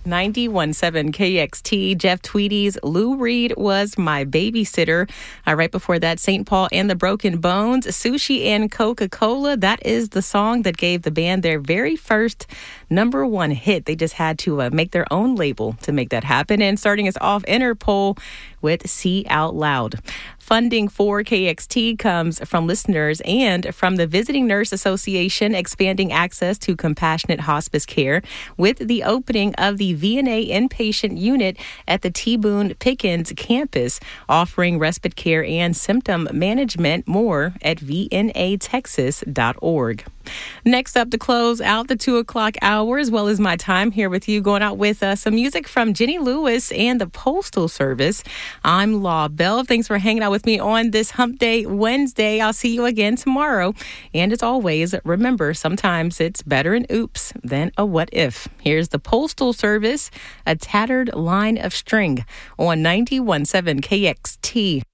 91.7 KXT, Jeff Tweedy's Lou Reed Was My Babysitter. Right before that, St. Paul and the Broken Bones, Sushi and Coca-Cola. That is the song that gave the band their very first #1 hit. They just had to make their own label to make that happen. And starting us off, Interpol with See Out Loud. Funding for KXT comes from listeners and from the Visiting Nurse Association, expanding access to compassionate hospice care with the opening of the VNA inpatient unit at the T. Boone Pickens campus, offering respite care and symptom management. More at vnatexas.org. Next up to close out the 2 o'clock hour, as well as my time here with you, going out with some music from Jenny Lewis and the Postal Service. I'm Law Bell. Thanks for hanging out with me on this Hump Day Wednesday. I'll see you again tomorrow. And as always, remember, sometimes it's better an oops than a what if. Here's the Postal Service, A Tattered Line of String on 91.7 KXT.